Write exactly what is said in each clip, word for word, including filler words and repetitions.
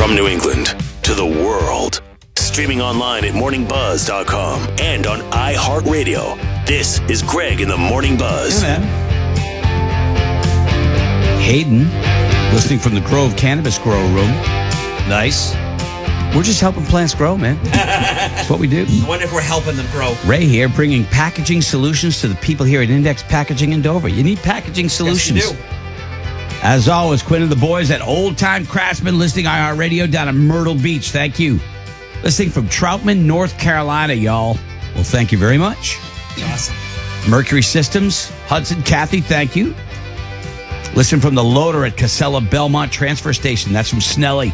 From New England to the world. Streaming online at morning buzz dot com and on iHeartRadio. This is Greg in the Morning Buzz. Hey, man. Hayden, listening from the Grove Cannabis Grow Room. Nice. We're just helping plants grow, man. That's what we do. I wonder if we're helping them grow. Ray here, bringing packaging solutions to the people here at Index Packaging in Dover. You need packaging solutions. Yes, you do. As always, Quinn and the boys at Old Time Craftsman, listening iHeartRadio down at Myrtle Beach. Thank you. Listening from Troutman, North Carolina, y'all. Well, thank you very much. Awesome. Mercury Systems, Hudson, Kathy, thank you. Listen from the loader at Casella Belmont Transfer Station. That's from Snelly.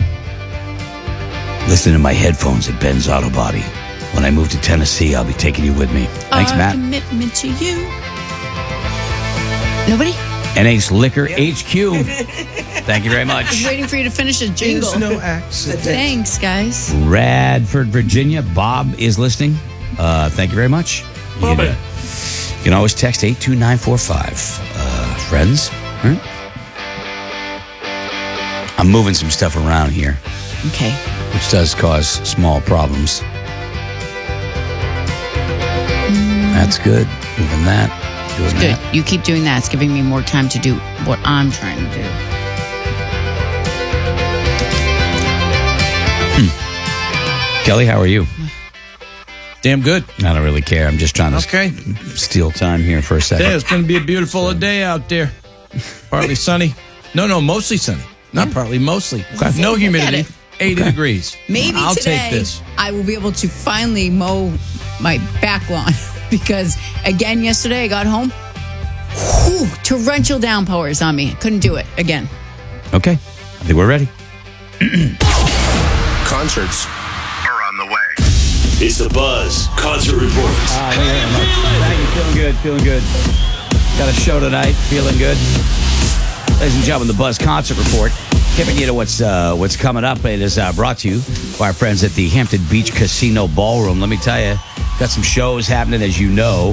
Listen to my headphones at Ben's Auto Body. When I move to Tennessee, I'll be taking you with me. Thanks, Our Matt. commitment to you. Nobody? N Ace Liquor H Q. Thank you very I was much. waiting for you to finish a jingle. There's no accident. Thanks, guys. Radford, Virginia. Bob is listening. Uh, thank you very much. You Bob. can, uh, you can always text eight two nine four five. Uh, friends. All right. I'm moving some stuff around here, Okay. which does cause small problems. That's good. Moving that. Doing Good. that. You keep doing that. It's giving me more time to do what I'm trying to do. Kelly, how are you? Damn good. I don't really care. I'm just trying to Okay. steal time here for a second. Yeah, it's going to be a beautiful day out there. Partly sunny. No, no, mostly sunny. Not partly, mostly. No humidity. it. eighty degrees. Maybe I'll today take this. I will be able to finally mow my back lawn because, again, yesterday I got home. Whew, torrential downpours on me. Couldn't do it again. Okay. I think we're ready. Concerts are on the way. It's the Buzz Concert Report. Thank you. Feeling good. Feeling good. Got a show tonight. Feeling good. Ladies and gentlemen, the Buzz Concert Report. Giving you to what's uh, what's coming up. It is uh, brought to you by our friends at the Hampton Beach Casino Ballroom. Let me tell you, got some shows happening, as you know.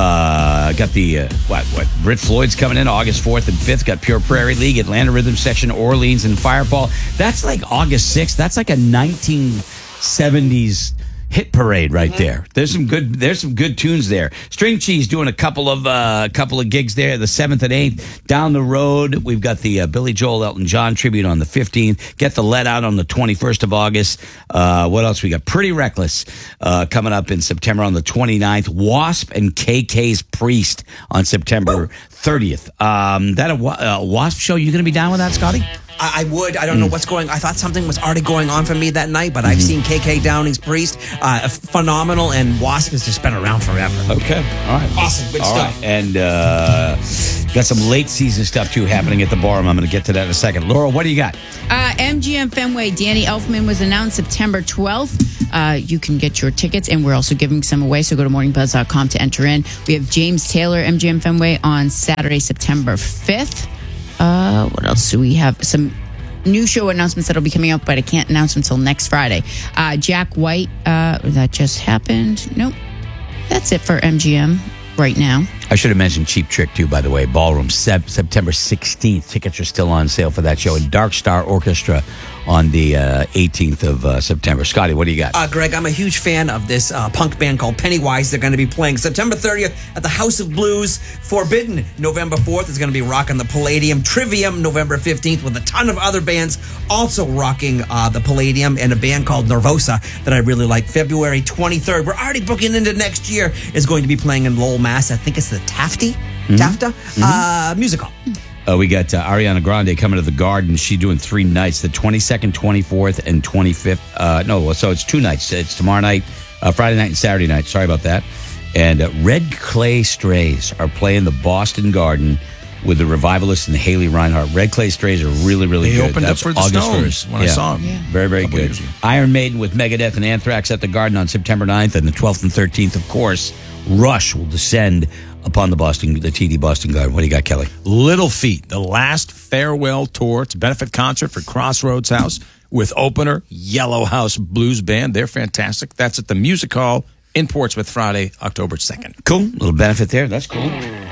Uh, got the, uh, what, what, Brit Floyd's coming in August fourth and fifth. Got Pure Prairie League, Atlanta Rhythm Section, Orleans, and Fireball. That's like August sixth. That's like a nineteen seventies hit parade right there. There's some good. There's some good tunes there. String Cheese doing a couple of uh, couple of gigs there. The seventh and eighth down the road. We've got the uh, Billy Joel Elton John tribute on the fifteenth. Get the Let Out on the twenty-first of August. Uh, what else we got? Pretty Reckless uh, coming up in September on the twenty-ninth. Wasp and K K's Priest on September thirtieth. Um, that a, a Wasp show? You going to be down with that, Scotty? I, I would. I don't know what's going. I thought something was already going on for me that night, but I've Mm-hmm. seen K K Downing's Priest, uh, phenomenal, and Wasp has just been around forever. Okay. All right. Awesome. Good All stuff. right. And uh, got some late season stuff, too, happening at the Ballroom. I'm going to get to that in a second. Laura, what do you got? Uh, M G M Fenway, Danny Elfman was announced September twelfth. Uh, you can get your tickets, and we're also giving some away, so go to morning buzz dot com to enter in. We have James Taylor, M G M Fenway, on Saturday, September fifth. Uh, what else do we have? Some new show announcements that'll be coming up, but I can't announce them until next Friday. Uh, Jack White, uh, that just happened. Nope. That's it for M G M right now. I should have mentioned Cheap Trick, too, by the way. Ballroom, Sep- September sixteenth. Tickets are still on sale for that show. And Dark Star Orchestra on the uh, eighteenth of uh, September. Scotty, what do you got? Uh, Greg, I'm a huge fan of this uh, punk band called Pennywise. They're going to be playing September thirtieth at the House of Blues. Forbidden, November fourth, is going to be rocking the Palladium. Trivium, November fifteenth, with a ton of other bands also rocking uh, the Palladium, and a band called Nervosa that I really like. February twenty-third, we're already booking into next year, is going to be playing in Lowell, Mass. I think it's the Tafty, mm-hmm. Tafta mm-hmm. Uh, Music Hall. Uh, we got uh, Ariana Grande coming to the Garden. She's doing three nights, the twenty-second, twenty-fourth, and twenty-fifth. Uh, no, so it's two nights. It's tomorrow night, uh, Friday night, and Saturday night. Sorry about that. And uh, Red Clay Strays are playing the Boston Garden with the Revivalists and the Haley Reinhart. Red Clay Strays are really, really They good. opened That's up for the August Stones first. when I saw them. Yeah. Very, very Couple good. years ago. Iron Maiden with Megadeth and Anthrax at the Garden on September ninth, and the twelfth and thirteenth, of course. Rush will descend upon the Boston, the T D Boston Garden. What do you got, Kelly? Little Feat, the last farewell tour. It's a benefit concert for Crossroads House with opener Yellow House Blues Band. They're fantastic. That's at the Music Hall in Portsmouth Friday, October second. Cool. Little benefit there. That's cool.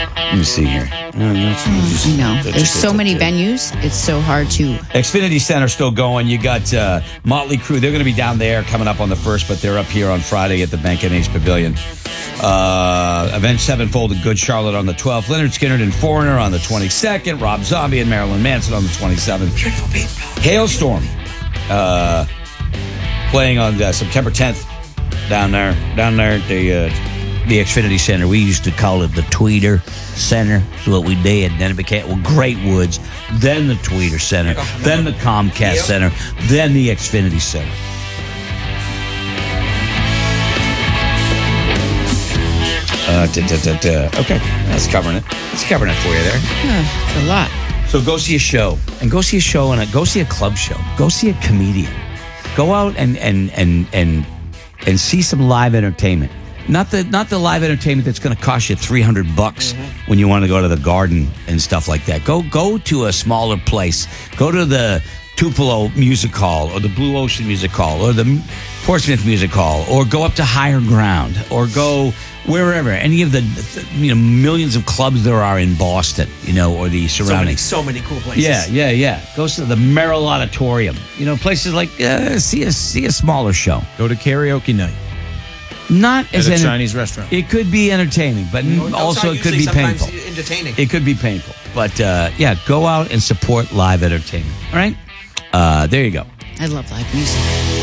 Let me see here. No, that's- just- You know, that's- there's so that's- many that's- venues. It's so hard to. Xfinity Center still going. You got uh, Motley Crue. They're going to be down there coming up on the first, but they're up here on Friday at the Bank N H Pavilion. Uh, Avenged Sevenfold and Good Charlotte on the twelfth. Leonard Skinner and Foreigner on the twenty-second. Rob Zombie and Marilyn Manson on the twenty-seventh. Hailstorm uh, playing on uh, September tenth down there. Down there at the uh, the Xfinity Center. We used to call it the Tweeter Center. That's what we did. Then it became well, Great Woods, then the Tweeter Center, then the Comcast Yep. Center, then the Xfinity Center. Uh, da, da, da, da. Okay, that's covering it. That's covering it for you there. Uh, it's a lot. So go see a show, and go see a show, and a, go see a club show. Go see a comedian. Go out and and and and and see some live entertainment. Not the not the live entertainment that's going to cost you three hundred bucks when you want to go to the Garden and stuff like that. Go go to a smaller place. Go to the Tupelo Music Hall or the Blue Ocean Music Hall or the Portsmouth Music Hall, or go up to Higher Ground, or go wherever, any of the you know millions of clubs there are in Boston, you know, or the So many, surroundings. so many cool places. Yeah, yeah, yeah. Go to the Merrill Auditorium. You know, places like uh, see a see a smaller show. Go to karaoke night Not at as a enter- Chinese restaurant. It could be entertaining, but Those also are it could usually be sometimes painful. entertaining. It could be painful, but uh, yeah, go out and support live entertainment. All right, uh, there you go. I love live music.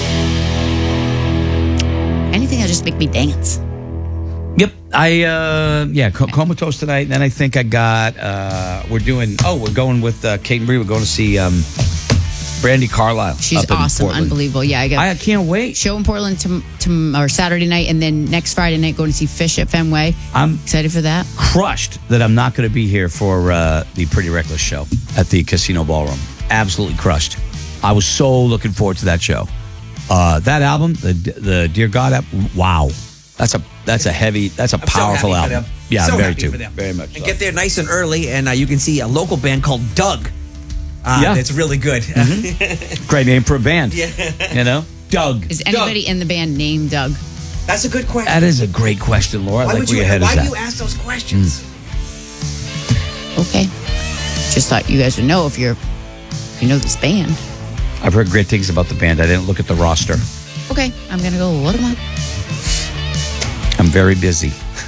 Anything that just make me dance. Yep, I uh, yeah, Co- Comatose tonight. And then I think I got uh, we're doing. Oh, we're going with uh, Kate and Bree. We're going to see um, Brandy Carlisle. She's up in awesome, Portland. unbelievable. Yeah, I got I can't wait. show in Portland to, to or Saturday night, and then next Friday night going to see Fish at Fenway. I'm Excited for that. crushed that I'm not going to be here for uh, the Pretty Reckless show at the Casino Ballroom. Absolutely crushed. I was so looking forward to that show. Uh, that album, the the Dear God app, wow, that's a that's a heavy, that's a I'm so powerful happy for album. them. Yeah, so I'm very happy too, for them. very much. And so. get there nice and early, and uh, you can see a local band called Doug. Uh, Yeah. It's really good. Great name for a band. Yeah. You know, Doug. Is anybody in the band named Doug? That's a good question. That is a great question, Laura. I why like would where you, your head why is do at. you ask those questions? Okay. Just thought you guys would know if you're if you know this band. I've heard great things about the band. I didn't look at the roster. Okay, I'm gonna go look them up. I'm very busy.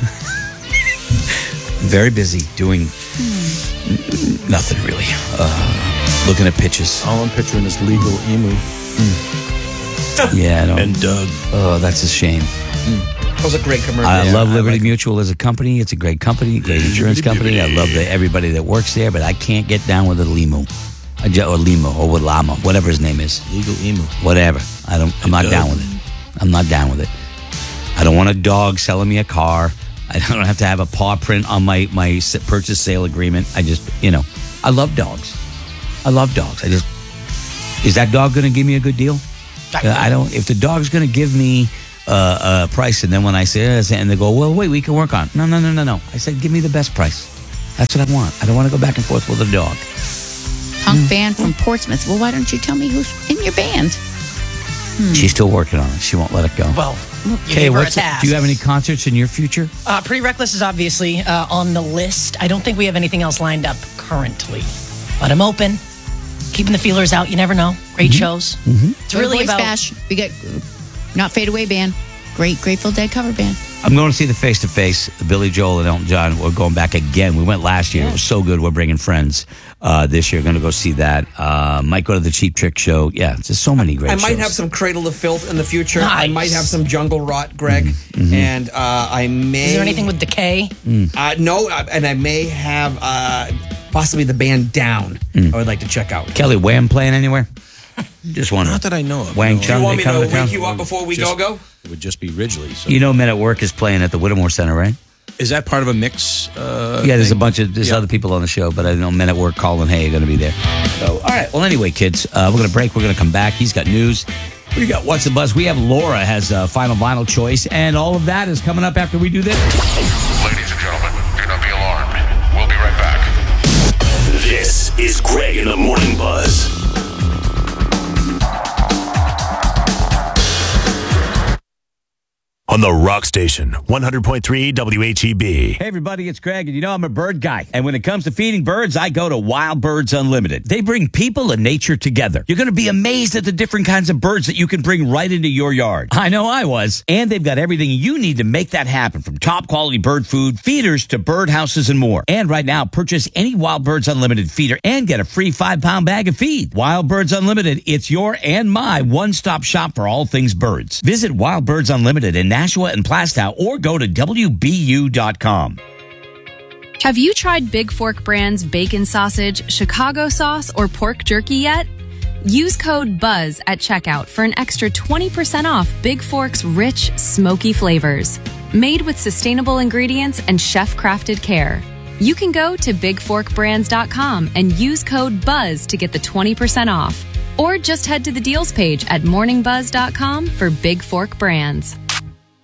very busy doing n- nothing really. Uh, looking at pitches. All I'm picturing is legal emu Yeah, I don't. and Doug. Oh, that's a shame. That was a great commercial. I Yeah, love I Liberty like it. Mutual as a company. It's a great company, great insurance company. I love the, everybody that works there, but I can't get down with the limo, I ju- or limo, or with Lama, whatever his name is. Legal emu. Whatever. I don't. I'm not down with it. I'm not down with it. I don't want a dog selling me a car. I don't have to have a paw print on my my s- purchase sale agreement. I just, you know, I love dogs. I love dogs. I just, is that dog going to give me a good deal? I don't. If the dog's going to give me uh, a price, and then when I say, uh, and they go, well, wait, we can work on it. No, no, no, no, no. I said, give me the best price. That's what I want. I don't want to go back and forth with a dog. Punk band from Portsmouth. Well, why don't you tell me who's in your band? She's still working on it. She won't let it go. Well, you Hey, gave her a what's task. do you have any concerts in your future? Uh, Pretty Reckless is obviously uh, on the list. I don't think we have anything else lined up currently, but I'm open, keeping the feelers out. You never know. Great shows. Mm-hmm. It's Go to really Boys about. Bash. We got Not Fade Away band. Great Grateful Dead cover band. I'm going to see the Face to Face, Billy Joel and Elton John. We're going back again. We went last year. It was so good. We're bringing friends uh, this year. Going to go see that. Uh, might go to the Cheap Trick show. Yeah, just so many great I might shows. have some Cradle of Filth in the future. I Nice. might have some Jungle Rot, Greg, and uh, I may. Is there anything with Decay? Uh, no, uh, and I may have uh, possibly the band Down. I would like to check out. Kelly Wham playing anywhere? Just wondering. Not that I know of. Wang no. Chung, You want they me come to to town? wake you up before we Just- go go? It would just be Ridgely. So. You know, Men at Work is playing at the Whittemore Center, right? Is that part of a mix? Uh, Yeah, there's a thing? bunch of there's Yeah. other people on the show, but I know Men at Work, Colin Hay are going to be there. So, all right. Well, anyway, kids, uh, we're going to break. We're going to come back. He's got news. We got What's the Buzz. We have Laura has a final vinyl choice, and all of that is coming up after we do this. Ladies and gentlemen, do not be alarmed. We'll be right back. This is Greg in the Morning Buzz. on the Rock Station, one hundred point three W H E B. Hey, everybody, it's Greg, and you know I'm a bird guy. And when it comes to feeding birds, I go to Wild Birds Unlimited. They bring people and nature together. You're going to be amazed at the different kinds of birds that you can bring right into your yard. I know I was. And they've got everything you need to make that happen, from top quality bird food, feeders to bird houses and more. And right now, purchase any Wild Birds Unlimited feeder and get a free five pound bag of feed. Wild Birds Unlimited, it's your and my one-stop shop for all things birds. Visit Wild Birds Unlimited in Nashua and Plastow or go to W B U dot com. Have you tried Big Fork Brand's bacon sausage, Chicago sauce, or pork jerky yet? Use code BUZZ at checkout for an extra twenty percent off Big Fork's rich, smoky flavors. Made with sustainable ingredients and chef-crafted care. You can go to big fork brands dot com and use code BUZZ to get the twenty percent off. Or just head to the deals page at morning buzz dot com for Big Fork Brands.